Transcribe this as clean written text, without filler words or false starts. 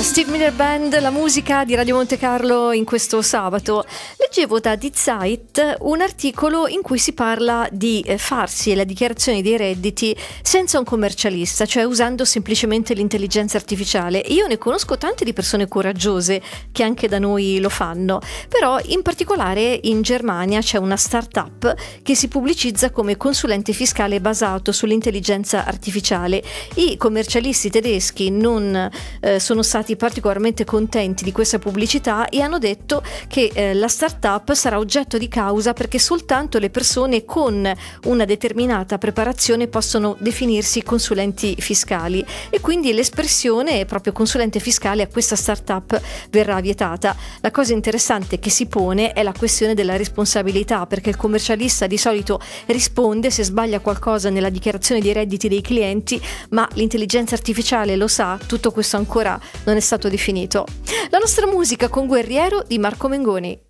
Steve Miller Band, la musica di Radio Monte Carlo in questo sabato. Leggevo da Die Zeit un articolo in cui si parla di farsi la dichiarazione dei redditi senza un commercialista, cioè usando semplicemente l'intelligenza artificiale. Io ne conosco tante di persone coraggiose che anche da noi lo fanno, però in particolare in Germania c'è una startup che si pubblicizza come consulente fiscale basato sull'intelligenza artificiale. I commercialisti tedeschi non sono stati particolarmente contenti di questa pubblicità e hanno detto che la startup sarà oggetto di causa perché soltanto le persone con una determinata preparazione possono definirsi consulenti fiscali, e quindi l'espressione proprio consulente fiscale a questa startup verrà vietata. La cosa interessante che si pone è la questione della responsabilità, perché il commercialista di solito risponde se sbaglia qualcosa nella dichiarazione dei redditi dei clienti, ma l'intelligenza artificiale lo sa, tutto questo ancora non è stato definito. La nostra musica con Guerriero di Marco Mengoni.